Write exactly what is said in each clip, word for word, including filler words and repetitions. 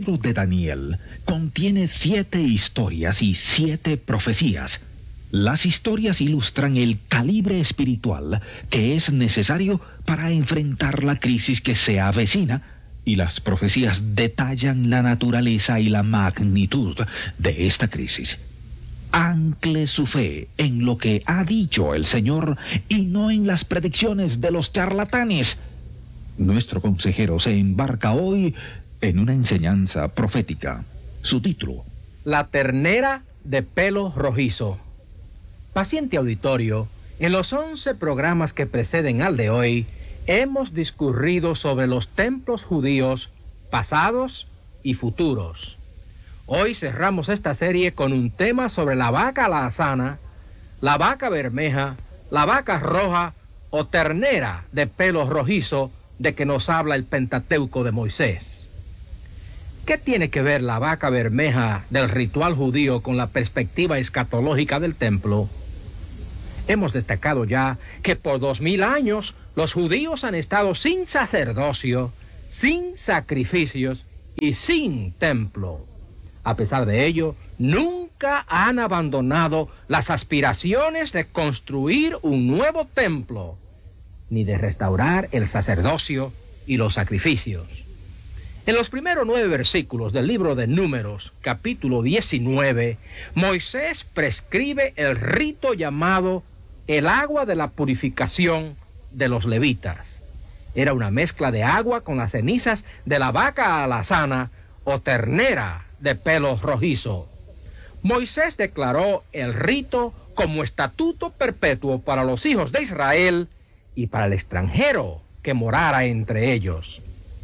libro de Daniel contiene siete historias y siete profecías. Las historias ilustran el calibre espiritual que es necesario para enfrentar la crisis que se avecina, y las profecías detallan la naturaleza y la magnitud de esta crisis. Ancle su fe en lo que ha dicho el Señor y no en las predicciones de los charlatanes. Nuestro consejero se embarca hoy en una enseñanza profética. Su título: La ternera de pelo rojizo. Paciente auditorio, en los once programas que preceden al de hoy, hemos discurrido sobre los templos judíos pasados y futuros. Hoy cerramos esta serie con un tema sobre la vaca alazana, la vaca bermeja, la vaca roja o ternera de pelo rojizo de que nos habla el Pentateuco de Moisés. ¿Qué tiene que ver la vaca bermeja del ritual judío con la perspectiva escatológica del templo? Hemos destacado ya que por dos mil años los judíos han estado sin sacerdocio, sin sacrificios y sin templo. A pesar de ello, nunca han abandonado las aspiraciones de construir un nuevo templo, ni de restaurar el sacerdocio y los sacrificios. En los primeros nueve versículos del libro de Números, capítulo diecinueve, Moisés prescribe el rito llamado el agua de la purificación de los levitas. Era una mezcla de agua con las cenizas de la vaca alazana o ternera de pelo rojizo. Moisés declaró el rito como estatuto perpetuo para los hijos de Israel y para el extranjero que morara entre ellos.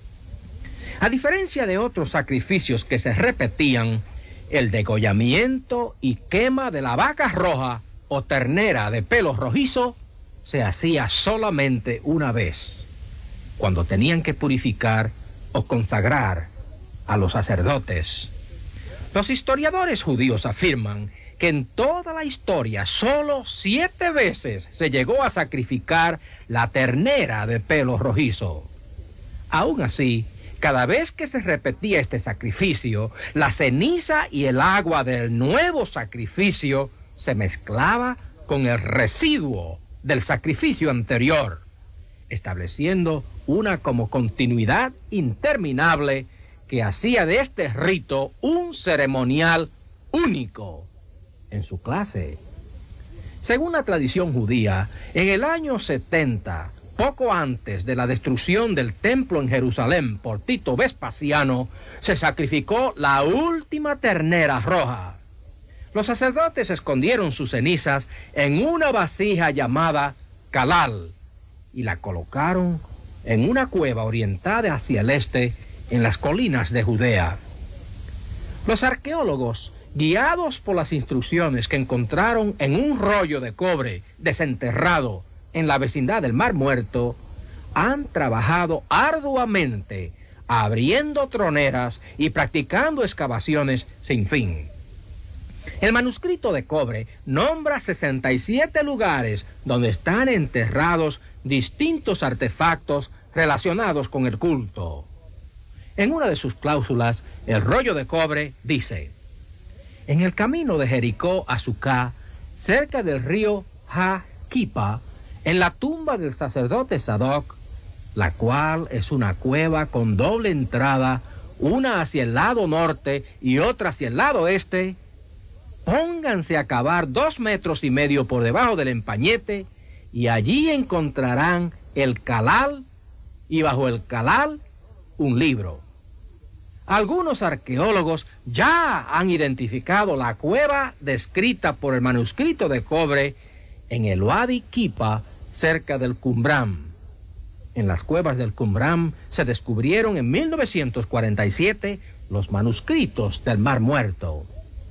A diferencia de otros sacrificios que se repetían, el degollamiento y quema de la vaca roja o ternera de pelo rojizo se hacía solamente una vez, cuando tenían que purificar o consagrar a los sacerdotes. Los historiadores judíos afirman que en toda la historia solo siete veces se llegó a sacrificar la ternera de pelo rojizo. Aún así, cada vez que se repetía este sacrificio, la ceniza y el agua del nuevo sacrificio se mezclaba con el residuo del sacrificio anterior, estableciendo una como continuidad interminable que hacía de este rito un ceremonial único en su clase. Según la tradición judía, en el año setenta, poco antes de la destrucción del templo en Jerusalén por Tito Vespasiano, se sacrificó la última ternera roja. Los sacerdotes escondieron sus cenizas en una vasija llamada calal y la colocaron en una cueva orientada hacia el este en las colinas de Judea. Los arqueólogos, guiados por las instrucciones que encontraron en un rollo de cobre desenterrado en la vecindad del Mar Muerto, han trabajado arduamente abriendo troneras y practicando excavaciones sin fin. El manuscrito de cobre nombra sesenta y siete lugares donde están enterrados distintos artefactos relacionados con el culto. En una de sus cláusulas, el rollo de cobre dice: en el camino de Jericó a Sucá, cerca del río Ha-Kipa, en la tumba del sacerdote Sadoc, la cual es una cueva con doble entrada, una hacia el lado norte y otra hacia el lado este, pónganse a cavar dos metros y medio por debajo del empañete, y allí encontrarán el calal, y bajo el calal un libro. Algunos arqueólogos ya han identificado la cueva descrita por el manuscrito de cobre en el Wadi Kipa, cerca del Qumran. En las cuevas del Qumran se descubrieron en mil novecientos cuarenta y siete los manuscritos del Mar Muerto.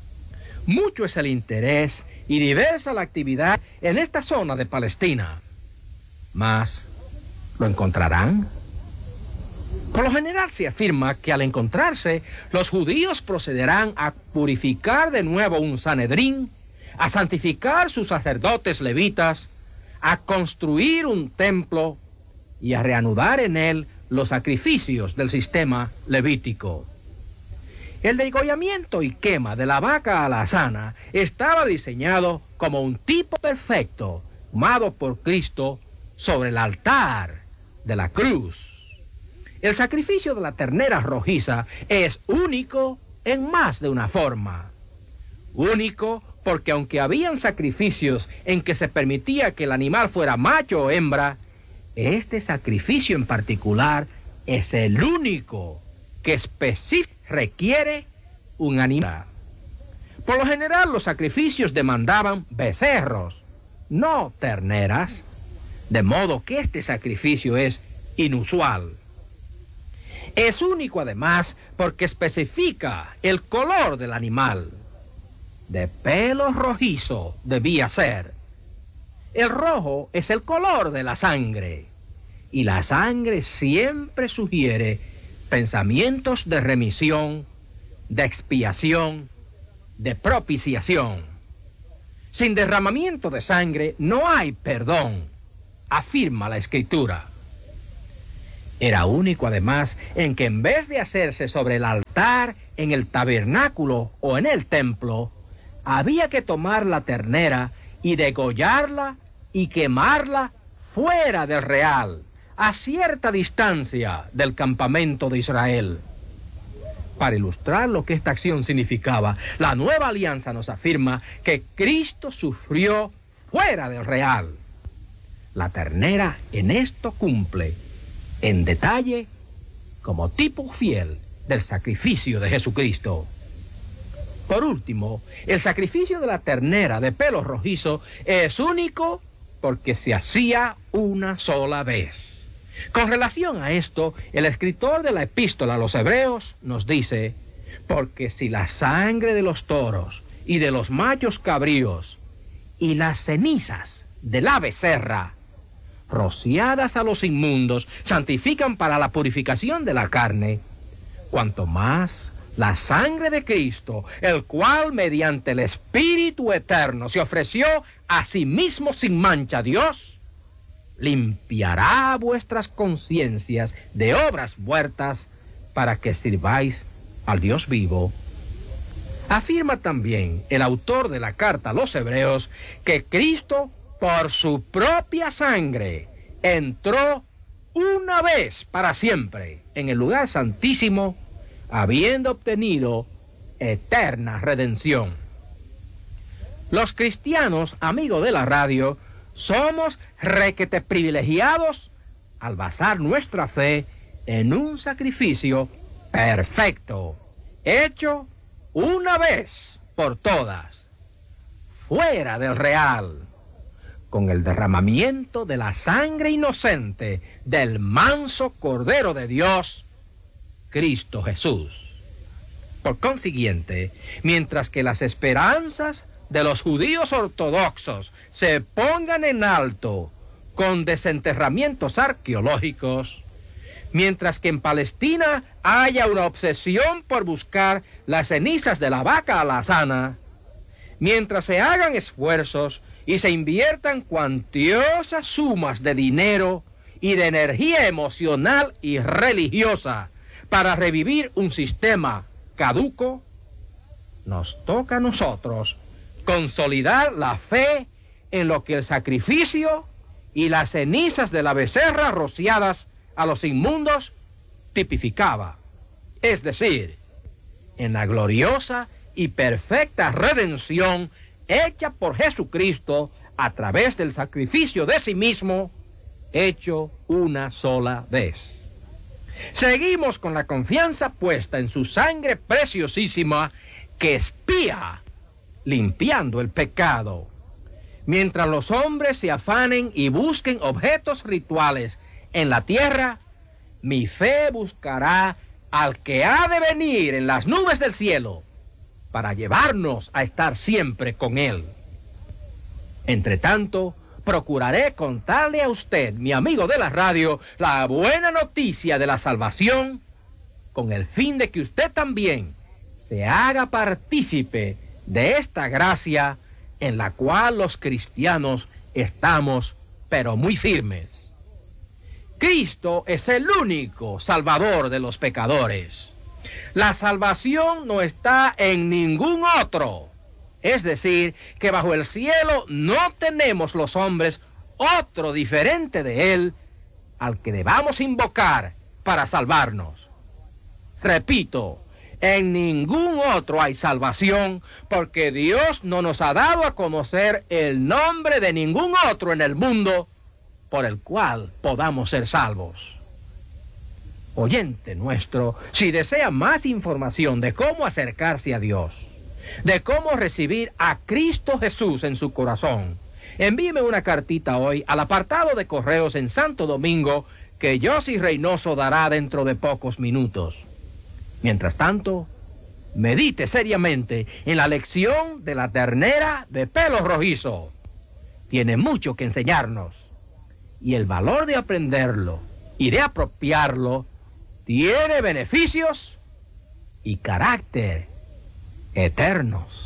Mucho es el interés y diversa la actividad en esta zona de Palestina. Mas, ¿lo encontrarán? Por lo general se afirma que al encontrarse, los judíos procederán a purificar de nuevo un Sanedrín, a santificar sus sacerdotes levitas, a construir un templo y a reanudar en él los sacrificios del sistema levítico. El degollamiento y quema de la vaca alazana estaba diseñado como un tipo perfecto, amado por Cristo sobre el altar de la cruz. El sacrificio de la ternera rojiza es único en más de una forma. Único porque aunque habían sacrificios en que se permitía que el animal fuera macho o hembra, este sacrificio en particular es el único que específicamente requiere un animal. Por lo general, los sacrificios demandaban becerros, no terneras, de modo que este sacrificio es inusual. Es único además porque especifica el color del animal. De pelo rojizo debía ser. El rojo es el color de la sangre, y la sangre siempre sugiere pensamientos de remisión, de expiación, de propiciación. Sin derramamiento de sangre no hay perdón, afirma la Escritura. Era único además en que en vez de hacerse sobre el altar en el tabernáculo o en el templo, había que tomar la ternera y degollarla y quemarla fuera del real, a cierta distancia del campamento de Israel. Para ilustrar lo que esta acción significaba, la nueva alianza nos afirma que Cristo sufrió fuera del real. La ternera en esto cumple, en detalle, como tipo fiel del sacrificio de Jesucristo. Por último, el sacrificio de la ternera de pelo rojizo es único porque se hacía una sola vez. Con relación a esto, el escritor de la epístola a los Hebreos nos dice: porque si la sangre de los toros y de los machos cabríos y las cenizas de la becerra, rociadas a los inmundos, santifican para la purificación de la carne, cuanto más la sangre de Cristo, el cual mediante el Espíritu Eterno se ofreció a sí mismo sin mancha a Dios, limpiará vuestras conciencias de obras muertas para que sirváis al Dios vivo. Afirma también el autor de la carta a los Hebreos que Cristo, por su propia sangre, entró una vez para siempre en el lugar santísimo, habiendo obtenido eterna redención. Los cristianos, amigos de la radio, somos requete privilegiados al basar nuestra fe en un sacrificio perfecto, hecho una vez por todas, fuera del real, con el derramamiento de la sangre inocente del manso Cordero de Dios, Cristo Jesús. Por consiguiente, mientras que las esperanzas de los judíos ortodoxos se pongan en alto con desenterramientos arqueológicos, mientras que en Palestina haya una obsesión por buscar las cenizas de la vaca alazana, mientras se hagan esfuerzos y se inviertan cuantiosas sumas de dinero y de energía emocional y religiosa para revivir un sistema caduco, nos toca a nosotros consolidar la fe en lo que el sacrificio y las cenizas de la becerra rociadas a los inmundos tipificaba, es decir, en la gloriosa y perfecta redención hecha por Jesucristo a través del sacrificio de sí mismo, hecho una sola vez. Seguimos con la confianza puesta en su sangre preciosísima que expía, limpiando el pecado. Mientras los hombres se afanen y busquen objetos rituales en la tierra, mi fe buscará al que ha de venir en las nubes del cielo para llevarnos a estar siempre con él. Entre tanto, procuraré contarle a usted, mi amigo de la radio, la buena noticia de la salvación, con el fin de que usted también se haga partícipe de esta gracia en la cual los cristianos estamos, pero muy firmes. Cristo es el único Salvador de los pecadores. La salvación no está en ningún otro. Es decir, que bajo el cielo no tenemos los hombres otro diferente de Él al que debamos invocar para salvarnos. Repito, en ningún otro hay salvación, porque Dios no nos ha dado a conocer el nombre de ningún otro en el mundo por el cual podamos ser salvos. Oyente nuestro, si desea más información de cómo acercarse a Dios, de cómo recibir a Cristo Jesús en su corazón, envíeme una cartita hoy al apartado de correos en Santo Domingo, que Yossi Reynoso dará dentro de pocos minutos. Mientras tanto, medite seriamente en la lección de la ternera de pelo rojizo. Tiene mucho que enseñarnos, y el valor de aprenderlo y de apropiarlo tiene beneficios y carácter eternos.